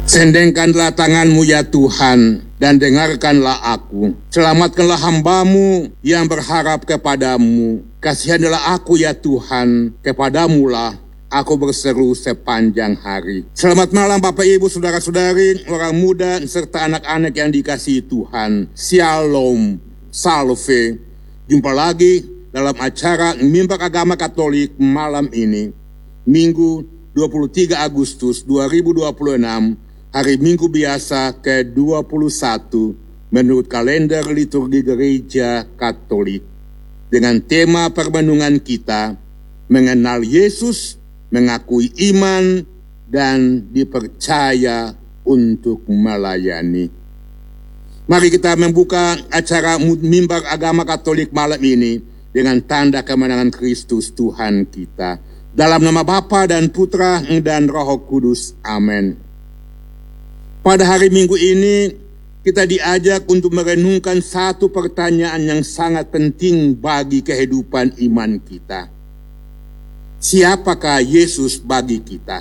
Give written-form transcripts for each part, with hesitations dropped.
Sendengkanlah tangan-Mu ya Tuhan, dan dengarkanlah aku. Selamatkanlah hamba-Mu yang berharap kepadamu. Kasihanilah aku ya Tuhan, kepadamu-lah aku berseru sepanjang hari. Selamat malam Bapak Ibu, Saudara-saudari, orang muda, serta anak-anak yang dikasihi Tuhan. Shalom, salve. Jumpa lagi dalam acara Mimbar Agama Katolik malam ini, Minggu 23 Agustus 2026, hari Minggu biasa ke-21 menurut kalender liturgi Gereja Katolik, dengan tema permenungan kita, mengenal Yesus, mengakui iman, dan dipercaya untuk melayani. Mari kita membuka acara Mimbar Agama Katolik malam ini dengan tanda kemenangan Kristus Tuhan kita. Dalam nama Bapa dan Putra dan Roh Kudus. Amin. Pada hari Minggu ini, kita diajak untuk merenungkan satu pertanyaan yang sangat penting bagi kehidupan iman kita. Siapakah Yesus bagi kita?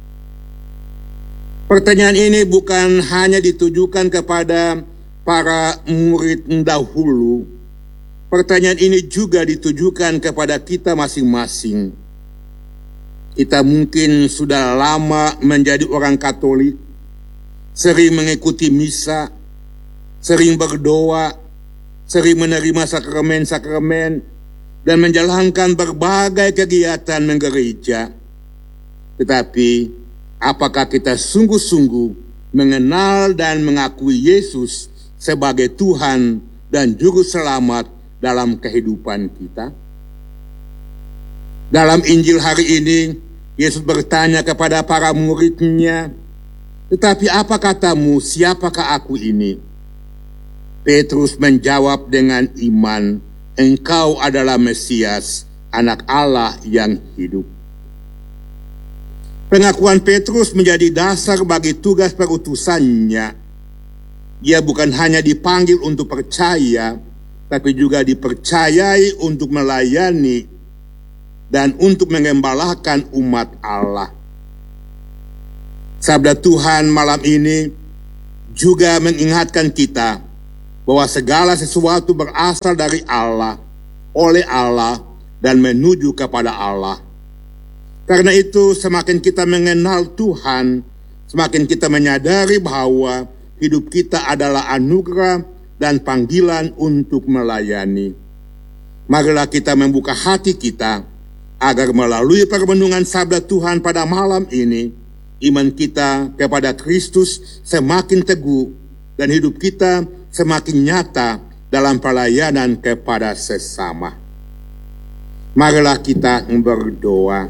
Pertanyaan ini bukan hanya ditujukan kepada para murid dahulu. Pertanyaan ini juga ditujukan kepada kita masing-masing. Kita mungkin sudah lama menjadi orang Katolik, sering mengikuti misa, sering berdoa, sering menerima sakramen-sakramen, dan menjalankan berbagai kegiatan menggereja. Tetapi, apakah kita sungguh-sungguh mengenal dan mengakui Yesus sebagai Tuhan dan Juru Selamat dalam kehidupan kita? Dalam Injil hari ini, Yesus bertanya kepada para murid-Nya, "Tetapi apa katamu, siapakah aku ini?" Petrus menjawab dengan iman, "Engkau adalah Mesias, Anak Allah yang hidup." Pengakuan Petrus menjadi dasar bagi tugas perutusannya. Ia bukan hanya dipanggil untuk percaya, tapi juga dipercayai untuk melayani dan untuk mengembalakan umat Allah. Sabda Tuhan malam ini juga mengingatkan kita bahwa segala sesuatu berasal dari Allah, oleh Allah, dan menuju kepada Allah. Karena itu, semakin kita mengenal Tuhan, semakin kita menyadari bahwa hidup kita adalah anugerah dan panggilan untuk melayani. Marilah kita membuka hati kita agar melalui permenungan sabda Tuhan pada malam ini, iman kita kepada Kristus semakin teguh dan hidup kita semakin nyata dalam pelayanan kepada sesama. Marilah kita berdoa.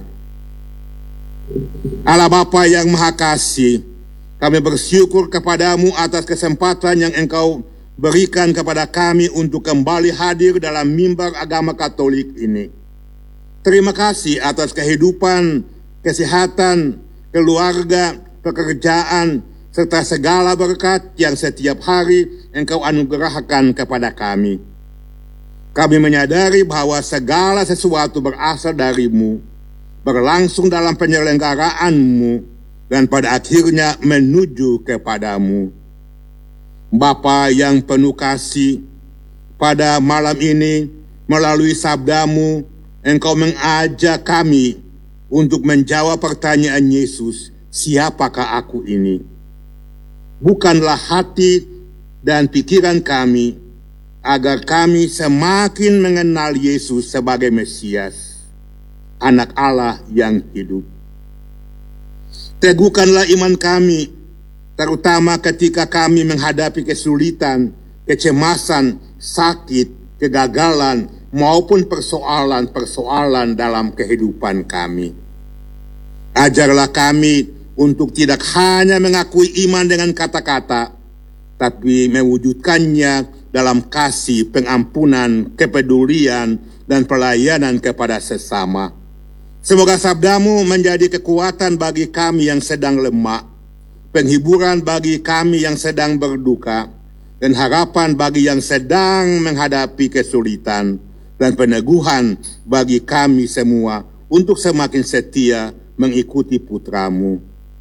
Allah Bapa yang Maha Kasih, kami bersyukur kepadamu atas kesempatan yang Engkau berikan kepada kami untuk kembali hadir dalam Mimbar Agama Katolik ini. Terima kasih atas kehidupan, kesehatan, keluarga, pekerjaan, serta segala berkat yang setiap hari Engkau anugerahkan kepada kami. Kami menyadari bahwa segala sesuatu berasal dari-Mu, berlangsung dalam penyelenggaraanmu, dan pada akhirnya menuju kepadamu. Bapa yang penuh kasih, pada malam ini melalui sabdamu Engkau mengajak kami untuk menjawab pertanyaan Yesus, siapakah aku ini? Bukanlah hati dan pikiran kami, agar kami semakin mengenal Yesus sebagai Mesias, Anak Allah yang hidup. Teguhkanlah iman kami, terutama ketika kami menghadapi kesulitan, kecemasan, sakit, kegagalan, maupun persoalan-persoalan dalam kehidupan kami. Ajarlah kami untuk tidak hanya mengakui iman dengan kata-kata, tapi mewujudkannya dalam kasih, pengampunan, kepedulian, dan pelayanan kepada sesama. Semoga sabdamu menjadi kekuatan bagi kami yang sedang lemah, penghiburan bagi kami yang sedang berduka, dan harapan bagi yang sedang menghadapi kesulitan, dan peneguhan bagi kami semua untuk semakin setia mengikuti putramu.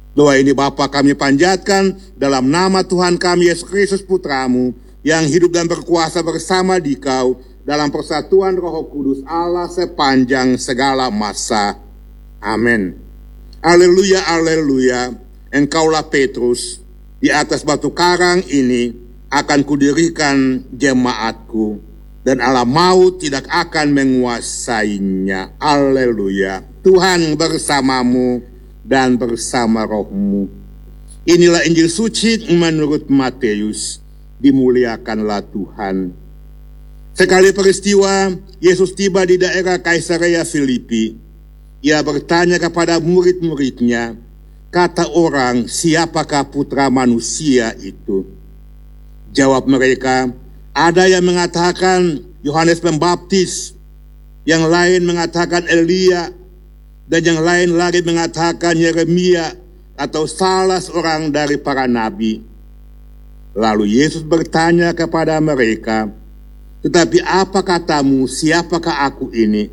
Doa ini Bapa kami panjatkan dalam nama Tuhan kami Yesus Kristus Putramu, yang hidup dan berkuasa bersama Dikau dalam persatuan Roh Kudus Allah sepanjang segala masa. Amin. Haleluya, haleluya. Engkaulah Petrus, di atas batu karang ini akan kudirikan jemaatku, dan alam maut tidak akan menguasainya. Haleluya. Tuhan bersamamu dan bersama rohmu. Inilah Injil suci menurut Matius. Dimuliakanlah Tuhan. Sekali peristiwa, Yesus tiba di daerah Kaisarea Filipi. Ia bertanya kepada murid-muridnya, kata orang, siapakah putra manusia itu? Jawab mereka, ada yang mengatakan Yohanes Pembaptis, yang lain mengatakan Elia, dan yang lain lagi mengatakan Yeremia atau salah seorang dari para nabi. Lalu Yesus bertanya kepada mereka, tetapi apa katamu, siapakah aku ini?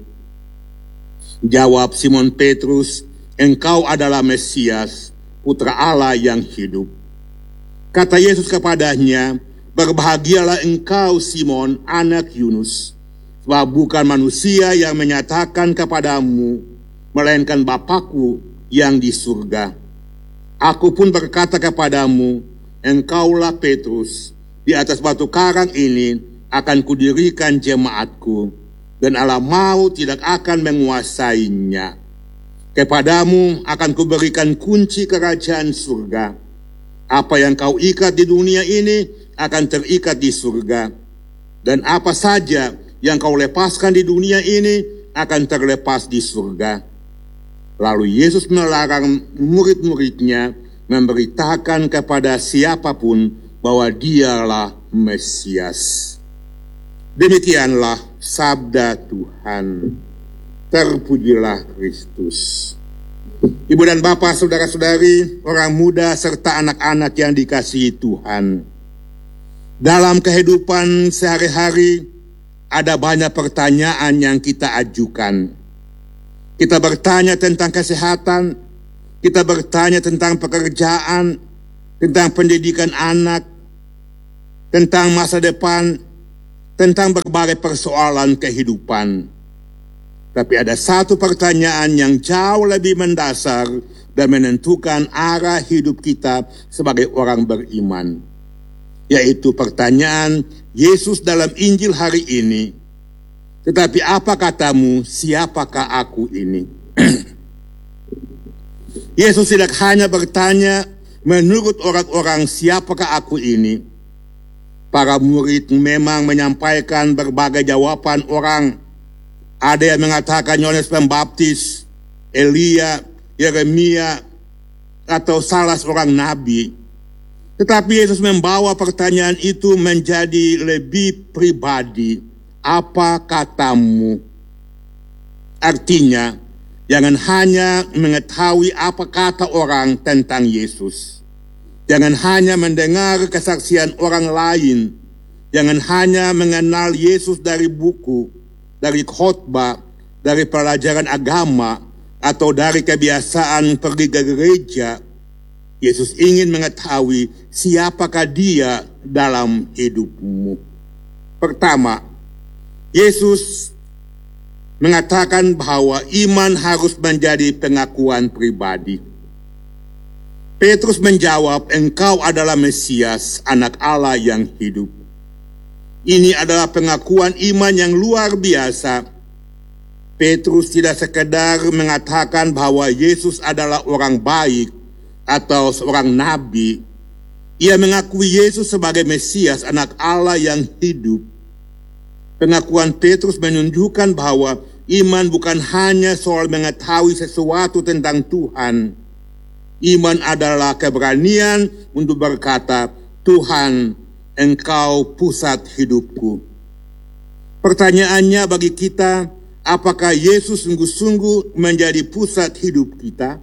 Jawab Simon Petrus, engkau adalah Mesias, putra Allah yang hidup. Kata Yesus kepadanya, berbahagialah engkau Simon, anak Yunus, sebab bukan manusia yang menyatakan kepadamu, melainkan Bapakku yang di surga. Aku pun berkata kepadamu, engkaulah Petrus, di atas batu karang ini akan kudirikan jemaatku, dan alam maut tidak akan menguasainya. Kepadamu akan kuberikan kunci kerajaan surga. Apa yang kau ikat di dunia ini akan terikat di surga, dan apa saja yang kau lepaskan di dunia ini akan terlepas di surga. Lalu Yesus melarang murid-muridnya memberitakan kepada siapapun bahwa dialah Mesias. Demikianlah sabda Tuhan. Terpujilah Kristus. Ibu dan bapak, saudara-saudari, orang muda serta anak-anak yang dikasihi Tuhan. Dalam kehidupan sehari-hari ada banyak pertanyaan yang kita ajukan. Kita bertanya tentang kesehatan, kita bertanya tentang pekerjaan, tentang pendidikan anak, tentang masa depan, tentang berbagai persoalan kehidupan. Tapi ada satu pertanyaan yang jauh lebih mendasar dan menentukan arah hidup kita sebagai orang beriman, yaitu pertanyaan Yesus dalam Injil hari ini. Tetapi apa katamu, siapakah aku ini? Yesus tidak hanya bertanya menurut orang-orang siapakah aku ini. Para murid memang menyampaikan berbagai jawaban orang. Ada yang mengatakan Yohanes Pembaptis, Elia, Yeremia, atau salah seorang nabi. Tetapi Yesus membawa pertanyaan itu menjadi lebih pribadi. Apa katamu? Artinya, jangan hanya mengetahui apa kata orang tentang Yesus. Jangan hanya mendengar kesaksian orang lain. Jangan hanya mengenal Yesus dari buku, dari khotbah, dari pelajaran agama, atau dari kebiasaan pergi ke gereja. Yesus ingin mengetahui siapakah dia dalam hidupmu. Pertama, Yesus mengatakan bahwa iman harus menjadi pengakuan pribadi. Petrus menjawab, engkau adalah Mesias, anak Allah yang hidup. Ini adalah pengakuan iman yang luar biasa. Petrus tidak sekedar mengatakan bahwa Yesus adalah orang baik atau seorang nabi. Ia mengakui Yesus sebagai Mesias, anak Allah yang hidup. Pengakuan Petrus menunjukkan bahwa iman bukan hanya soal mengetahui sesuatu tentang Tuhan. Iman adalah keberanian untuk berkata, Tuhan, Engkau pusat hidupku. Pertanyaannya bagi kita, apakah Yesus sungguh-sungguh menjadi pusat hidup kita?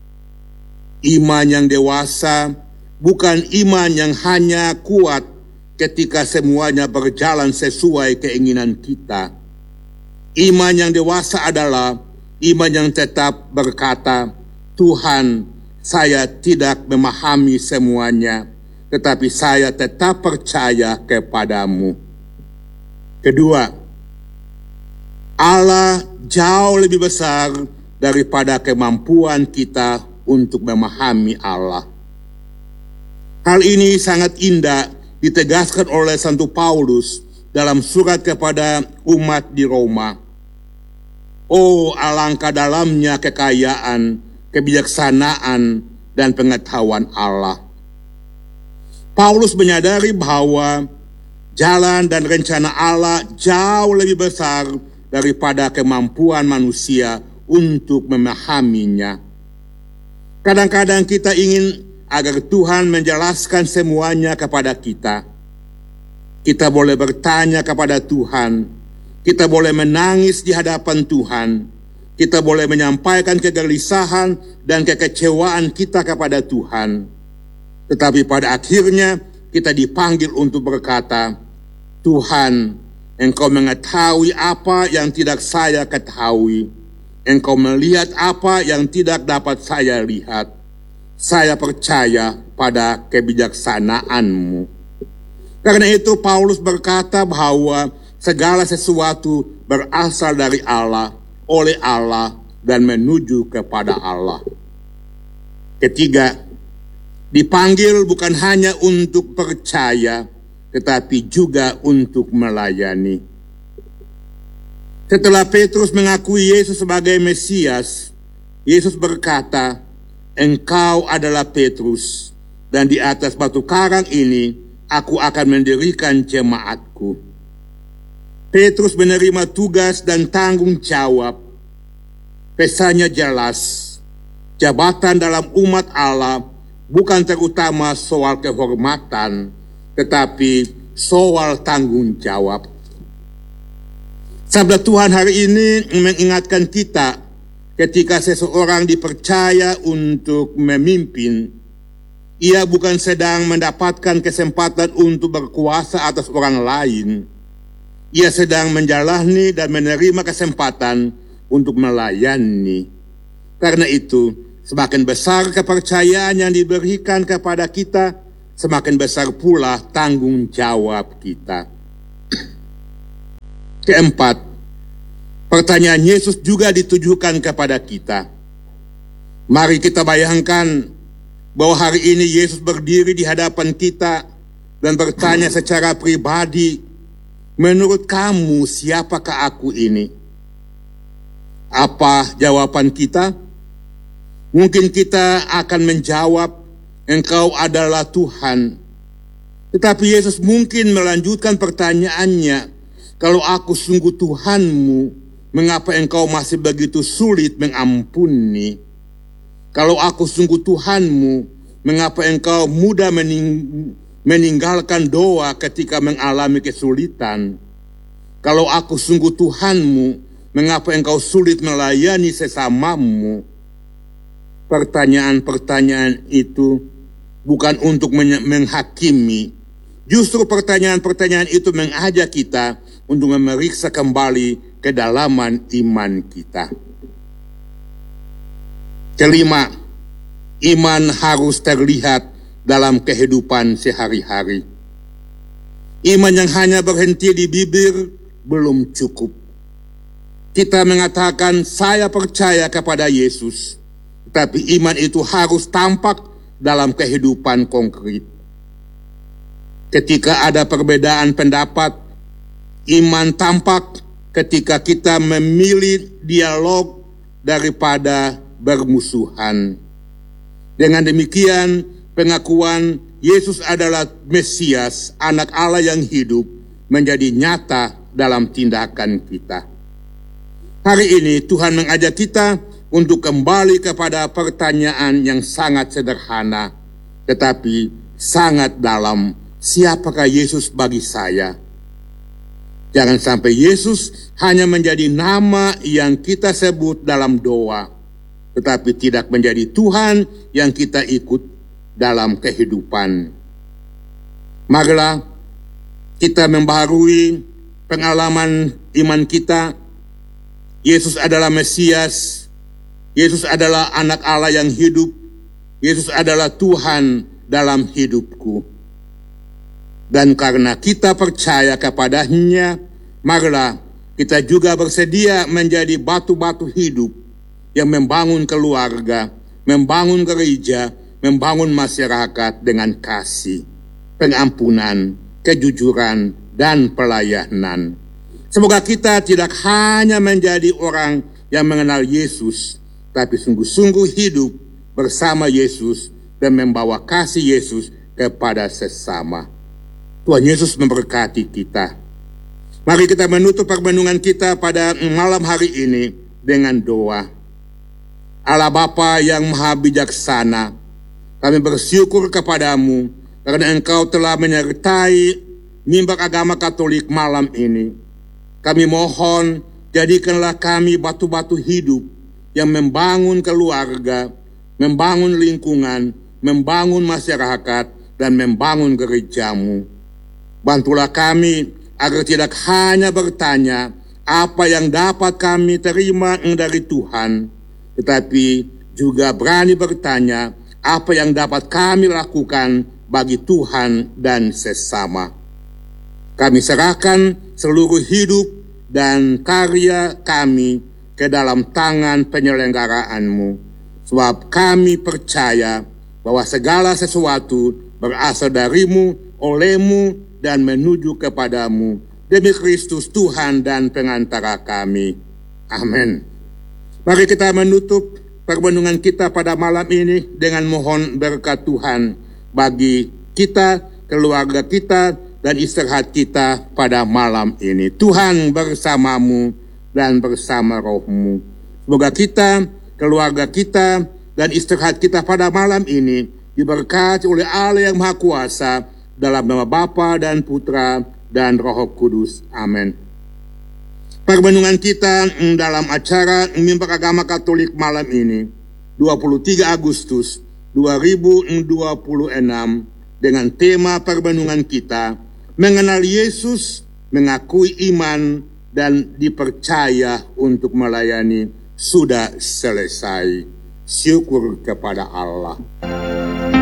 Iman yang dewasa bukan iman yang hanya kuat ketika semuanya berjalan sesuai keinginan kita. Iman yang dewasa adalah iman yang tetap berkata, Tuhan, saya tidak memahami semuanya, tetapi saya tetap percaya kepadamu. Kedua, Allah jauh lebih besar daripada kemampuan kita untuk memahami Allah. Hal ini sangat indah ditegaskan oleh Santo Paulus dalam surat kepada umat di Roma. Oh, alangkah dalamnya kekayaan, kebijaksanaan, dan pengetahuan Allah. Paulus menyadari bahwa jalan dan rencana Allah jauh lebih besar daripada kemampuan manusia untuk memahaminya. Kadang-kadang kita ingin agar Tuhan menjelaskan semuanya kepada kita. Kita boleh bertanya kepada Tuhan, kita boleh menangis di hadapan Tuhan, kita boleh menyampaikan kegelisahan dan kekecewaan kita kepada Tuhan. Tetapi pada akhirnya kita dipanggil untuk berkata, Tuhan, Engkau mengetahui apa yang tidak saya ketahui. Engkau melihat apa yang tidak dapat saya lihat. Saya percaya pada kebijaksanaan-Mu. Karena itu Paulus berkata bahwa segala sesuatu berasal dari Allah, oleh Allah, dan menuju kepada Allah. Ketiga, dipanggil bukan hanya untuk percaya, tetapi juga untuk melayani. Setelah Petrus mengakui Yesus sebagai Mesias, Yesus berkata, Engkau adalah Petrus, dan di atas batu karang ini aku akan mendirikan jemaatku. Petrus menerima tugas dan tanggung jawab. Pesannya jelas, jabatan dalam umat Allah bukan terutama soal kehormatan, tetapi soal tanggung jawab. Sabda Tuhan hari ini mengingatkan kita, ketika seseorang dipercaya untuk memimpin, ia bukan sedang mendapatkan kesempatan untuk berkuasa atas orang lain. Ia sedang menjalani dan menerima kesempatan untuk melayani. Karena itu, semakin besar kepercayaan yang diberikan kepada kita, semakin besar pula tanggung jawab kita. Keempat, pertanyaan Yesus juga ditujukan kepada kita. Mari kita bayangkan bahwa hari ini Yesus berdiri di hadapan kita dan bertanya secara pribadi, menurut kamu siapakah aku ini? Apa jawaban kita? Mungkin kita akan menjawab, Engkau adalah Tuhan. Tetapi Yesus mungkin melanjutkan pertanyaannya, kalau aku sungguh Tuhanmu, mengapa engkau masih begitu sulit mengampuni? Kalau aku sungguh Tuhanmu, mengapa engkau mudah meninggalkan doa ketika mengalami kesulitan? Kalau aku sungguh Tuhanmu, mengapa engkau sulit melayani sesamamu? Pertanyaan-pertanyaan itu bukan untuk menghakimi. Justru pertanyaan-pertanyaan itu mengajak kita untuk memeriksa kembali kedalaman iman kita. Kelima, iman harus terlihat dalam kehidupan sehari-hari. Iman yang hanya berhenti di bibir belum cukup. Kita mengatakan saya percaya kepada Yesus, tetapi iman itu harus tampak dalam kehidupan konkret. Ketika ada perbedaan pendapat, iman tampak ketika kita memilih dialog daripada bermusuhan. Dengan demikian, pengakuan Yesus adalah Mesias, anak Allah yang hidup, menjadi nyata dalam tindakan kita. Hari ini Tuhan mengajak kita untuk kembali kepada pertanyaan yang sangat sederhana, tetapi sangat dalam. Siapakah Yesus bagi saya? Jangan sampai Yesus hanya menjadi nama yang kita sebut dalam doa, tetapi tidak menjadi Tuhan yang kita ikut dalam kehidupan. Marilah kita membaharui pengalaman iman kita. Yesus adalah Mesias. Yesus adalah anak Allah yang hidup. Yesus adalah Tuhan dalam hidupku. Dan karena kita percaya kepadanya, marilah kita juga bersedia menjadi batu-batu hidup yang membangun keluarga, membangun gereja, membangun masyarakat dengan kasih, pengampunan, kejujuran, dan pelayanan. Semoga kita tidak hanya menjadi orang yang mengenal Yesus, tapi sungguh-sungguh hidup bersama Yesus dan membawa kasih Yesus kepada sesama. Tuhan Yesus memberkati kita. Mari kita menutup permenungan kita pada malam hari ini dengan doa. Allah Bapa yang Maha Bijaksana, kami bersyukur kepadamu karena Engkau telah menyertai mimbar agama Katolik malam ini. Kami mohon, jadikanlah kami batu-batu hidup yang membangun keluarga, membangun lingkungan, membangun masyarakat, dan membangun gerejamu. Bantulah kami agar tidak hanya bertanya apa yang dapat kami terima dari Tuhan, tetapi juga berani bertanya apa yang dapat kami lakukan bagi Tuhan dan sesama. Kami serahkan seluruh hidup dan karya kami ke dalam tangan penyelenggaraanmu, sebab kami percaya bahwa segala sesuatu berasal darimu, olehmu, dan menuju kepadamu, demi Kristus Tuhan dan pengantara kami. Amin. Mari kita menutup permenungan kita pada malam ini dengan mohon berkat Tuhan bagi kita, keluarga kita, dan istirahat kita pada malam ini. Tuhan bersamamu dan bersama rohmu. Semoga kita, keluarga kita, dan istirahat kita pada malam ini diberkati oleh Allah yang Maha Kuasa, dalam nama Bapa dan Putra dan Roh Kudus. Amin. Permenungan kita dalam acara Mimbar Agama Katolik malam ini, 23 Agustus 2026, dengan tema permenungan kita, mengenal Yesus, mengakui iman, dan dipercaya untuk melayani, sudah selesai. Syukur kepada Allah.